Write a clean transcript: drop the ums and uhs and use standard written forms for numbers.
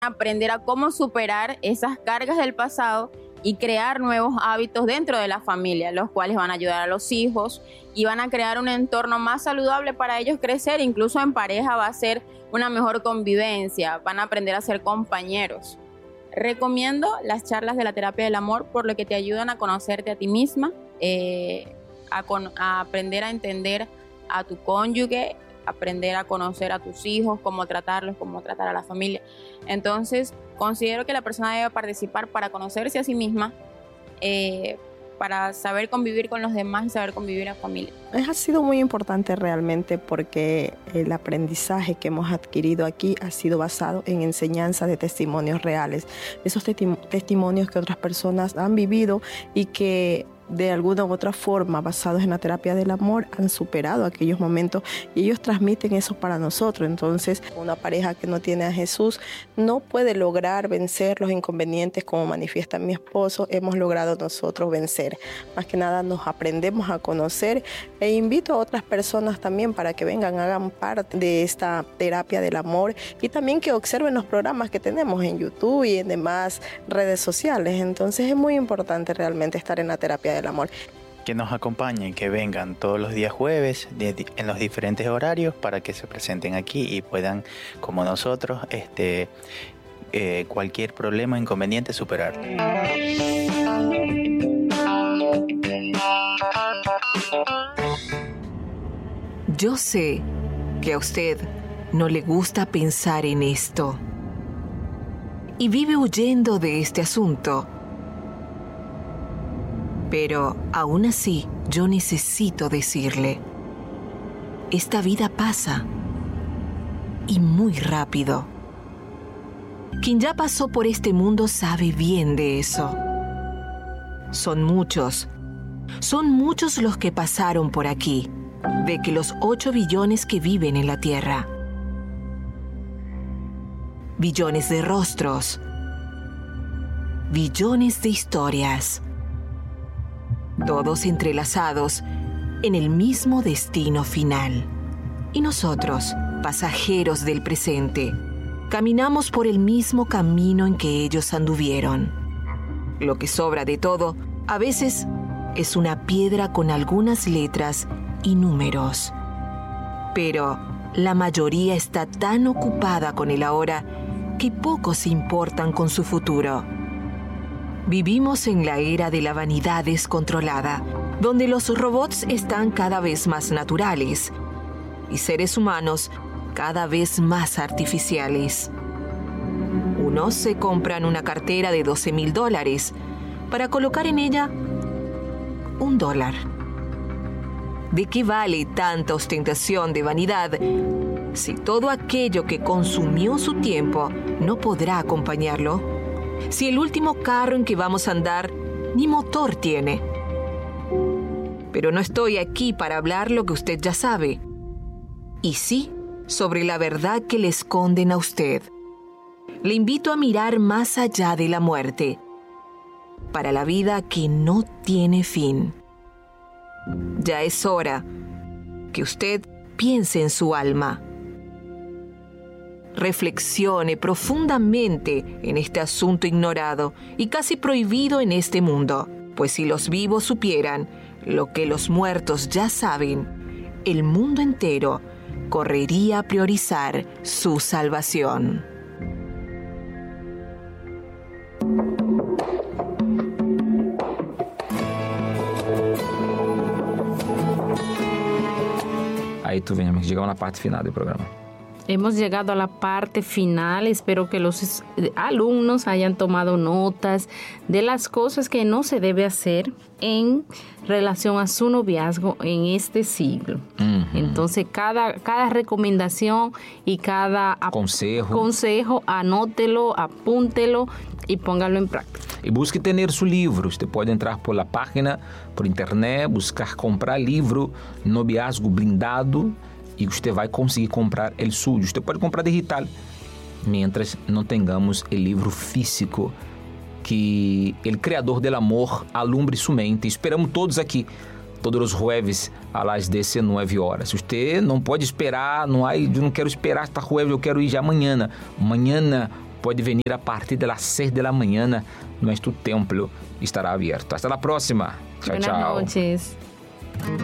aprender a cómo superar esas cargas del pasado y crear nuevos hábitos dentro de la familia, los cuales van a ayudar a los hijos y van a crear un entorno más saludable para ellos crecer. Incluso en pareja va a ser una mejor convivencia, van a aprender a ser compañeros. Recomiendo las charlas de la terapia del amor, por lo que te ayudan a conocerte a ti misma, a aprender a entender a tu cónyuge, aprender a conocer a tus hijos, cómo tratarlos, cómo tratar a la familia. Entonces, considero que la persona debe participar para conocerse a sí misma, para saber convivir con los demás y saber convivir en familia. Ha sido muy importante realmente porque el aprendizaje que hemos adquirido aquí ha sido basado en enseñanza de testimonios reales, esos testimonios que otras personas han vivido y que de alguna u otra forma, basados en la terapia del amor, han superado aquellos momentos y ellos transmiten eso para nosotros. Entonces, una pareja que no tiene a Jesús no puede lograr vencer los inconvenientes como manifiesta mi esposo. Hemos logrado nosotros vencer. Más que nada nos aprendemos a conocer e invito a otras personas también para que vengan, hagan parte de esta terapia del amor y también que observen los programas que tenemos en YouTube y en demás redes sociales. Entonces, es muy importante realmente estar en la terapia del amor. Que nos acompañen, que vengan todos los días jueves en los diferentes horarios para que se presenten aquí y puedan, como nosotros, cualquier problema, inconveniente, superar. Yo sé que a usted no le gusta pensar en esto y vive huyendo de este asunto. Pero aún así, yo necesito decirle, esta vida pasa, y muy rápido. Quien ya pasó por este mundo sabe bien de eso. Son muchos los que pasaron por aquí, de que los 8 billones que viven en la Tierra. Billones de rostros, billones de historias, todos entrelazados en el mismo destino final. Y nosotros, pasajeros del presente, caminamos por el mismo camino en que ellos anduvieron. Lo que sobra de todo, a veces, es una piedra con algunas letras y números. Pero la mayoría está tan ocupada con el ahora que pocos se importan con su futuro. Vivimos en la era de la vanidad descontrolada, donde los robots están cada vez más naturales y seres humanos cada vez más artificiales. Unos se compran una cartera de $12,000 para colocar en ella $1. ¿De qué vale tanta ostentación de vanidad si todo aquello que consumió su tiempo no podrá acompañarlo? Si el último carro en que vamos a andar ni motor tiene. Pero no estoy aquí para hablar lo que usted ya sabe. Y sí, sobre la verdad que le esconden a usted. Le invito a mirar más allá de la muerte, para la vida que no tiene fin. Ya es hora que usted piense en su alma. Reflexione profundamente en este asunto ignorado y casi prohibido en este mundo, pues si los vivos supieran lo que los muertos ya saben, el mundo entero correría a priorizar su salvación. Aí tu vem, llegamos na parte final do programa. Hemos llegado a la parte final. Espero que los alumnos hayan tomado notas de las cosas que no se debe hacer en relación a su noviazgo en este siglo. Uh-huh. Entonces, cada recomendación y cada consejo, anótelo, apúntelo e póngalo em prática. E busque ter seu livro. Você pode entrar por la página, por internet, buscar comprar livro Noviazgo Blindado e você vai conseguir comprar el suyo. Você pode comprar digital, mientras não tenhamos o livro físico que o Criador del Amor alumbre sua mente. Esperamos todos aqui, todos os jueves a las 19 horas. Você não pode esperar, eu não quero esperar esta jueves, eu quero ir já amanhã. Amanhã pode venir a partir de las 6 de la mañana. Nuestro templo estará abierto. Hasta la próxima. Chao, Buenas chao. noches.